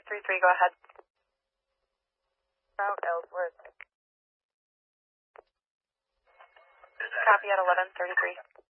1133, go ahead. Mount Ellsworth. Copy at 1133.